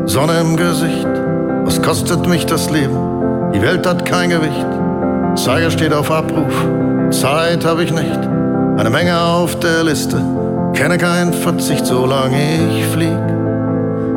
Sonne im Gesicht. Was kostet mich das Leben? Die Welt hat kein Gewicht. Zeiger steht auf Abruf, Zeit hab ich nicht. Eine Menge auf der Liste, kenne keinen Verzicht, solange ich flieg.